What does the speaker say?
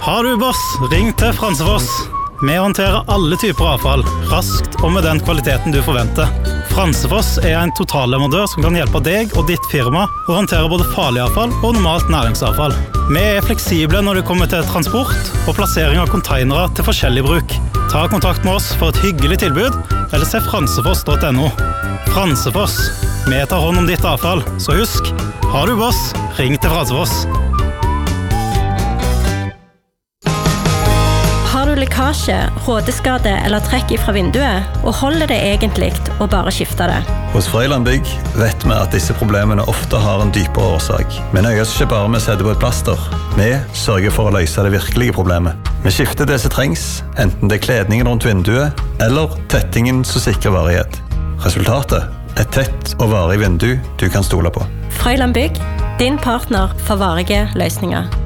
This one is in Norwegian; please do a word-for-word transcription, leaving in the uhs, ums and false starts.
Har du boss, ring til Fransefoss. Vi håndterer alle typer avfall, raskt og med den kvaliteten du forventer. Fransefoss er en totalleverandør som kan hjelpe deg og ditt firma å håndtere både farlig avfall og normalt næringsavfall. Vi er fleksible når det kommer til transport og plassering av containere til forskjellig bruk. Ta kontakt med oss for et hyggelig tilbud, eller se fransefoss punktum no. Fransefoss, vi tar hånd om ditt avfall, så husk, har du boss, ring til Fransefoss. Har du lekkasje, rådeskade eller trekk fra vinduet, og holder det egentlig å bare skifte det? Hos Frøyland Bygg vet vi at disse problemene ofte har en dypere årsak. Vi nøyer oss ikke bare med å sette på et plaster. Vi sørger for å løse det virkelige problemet. Vi skifter det som trengs, enten det er kledningen rundt vinduet, eller tettingen som sikrer varighet. Resultatet? Et tett og varig vindu du kan stole på. Frøyland Bygg, din partner for varige løsninger.